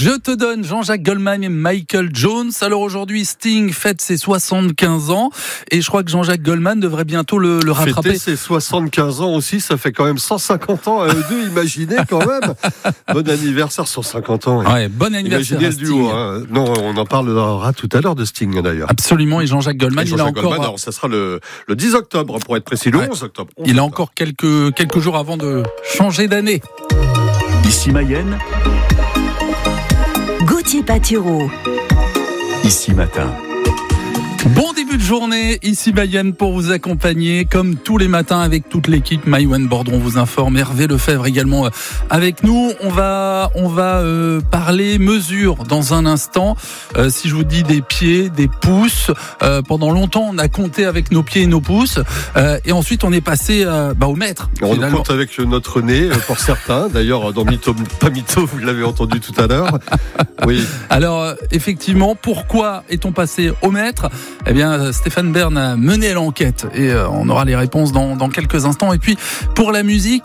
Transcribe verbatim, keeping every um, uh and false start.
Je te donne Jean-Jacques Goldman et Michael Jones. Alors aujourd'hui, Sting fête ses soixante-quinze ans et je crois que Jean-Jacques Goldman devrait bientôt le, le rattraper. Fêter ses soixante-quinze ans aussi, ça fait quand même cent cinquante ans à eux deux, imaginez quand même. Bon anniversaire sur cinquante ans. Ouais, bon anniversaire. Imaginez le duo. Hein. Non, on en parlera tout à l'heure de Sting d'ailleurs. Absolument, et Jean-Jacques Goldman, et Jean-Jacques il a encore... Goldman, alors, ça sera le, le dix octobre pour être précis, le ouais. onze octobre. onze il a octobre. encore quelques, quelques jours avant de changer d'année. Ici Mayenne, Gauthier Patureau. ici Matin. Bon début de journée, ici Mayenne pour vous accompagner comme tous les matins avec toute l'équipe. Maïwen Bordron vous informe, Hervé Lefebvre également avec nous. On va, on va euh, parler mesures dans un instant. Euh, si je vous dis des pieds, des pouces, euh, pendant longtemps on a compté avec nos pieds et nos pouces euh, et ensuite on est passé euh, bah, au mètre. On finalement. compte avec notre nez pour certains. D'ailleurs, dans Mytho, pas Mytho, vous l'avez entendu tout à l'heure. Oui. Alors euh, effectivement, pourquoi est-on passé au mètre ? Eh bien, Stéphane Bern a mené l'enquête et euh, on aura les réponses dans, dans quelques instants. Et puis, pour la musique,